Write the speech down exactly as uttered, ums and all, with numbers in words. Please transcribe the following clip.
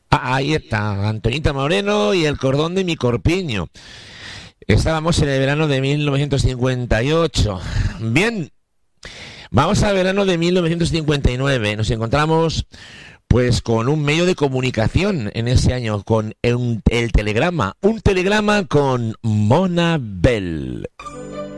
Ah, ahí está, Antonita Moreno y el cordón de mi corpiño. Estábamos en el verano de mil novecientos cincuenta y ocho. Bien, vamos al verano de mil novecientos cincuenta y nueve. Nos encontramos pues con un medio de comunicación en ese año, con el, el telegrama. Un telegrama con Mona Bell.